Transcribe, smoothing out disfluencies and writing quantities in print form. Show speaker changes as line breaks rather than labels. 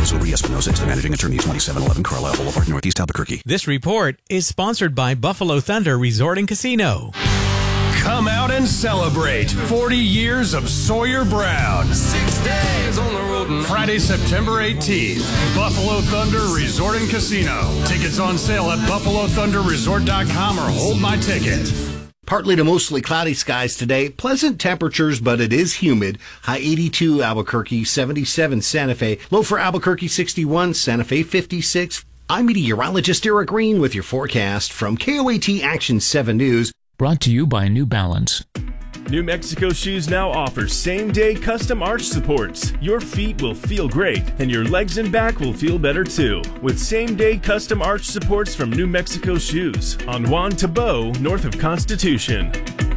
Uri Espinosa is the managing attorney, 2711 Carlisle Boulevard, Northeast Albuquerque.
This report is sponsored by Buffalo Thunder Resort and Casino.
Come out and celebrate 40 years of Sawyer Brown.
6 days on the road and
Friday, September 18th, Buffalo Thunder Resort and Casino. Tickets on sale at BuffaloThunderResort.com or hold my ticket.
Partly to mostly cloudy skies today. Pleasant temperatures, but it is humid. High 82 Albuquerque, 77 Santa Fe. Low for Albuquerque 61, Santa Fe 56. I'm meteorologist Eric Green with your forecast from KOAT Action 7 News.
Brought to you by New Balance.
New Mexico Shoes now offers same-day custom arch supports. Your feet will feel great, and your legs and back will feel better too. With same-day custom arch supports from New Mexico Shoes on Juan Tabo, north of Constitution.